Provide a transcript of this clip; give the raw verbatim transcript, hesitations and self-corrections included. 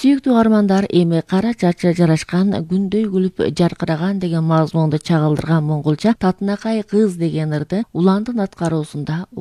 Сүйүктүү угармандар, эми кара чачы жарашкан, күндөй күлүп жаркыраган деген мазмунду чагылдырган монголча «Татынакай кыз» деген ырды Уландын аткаруусунда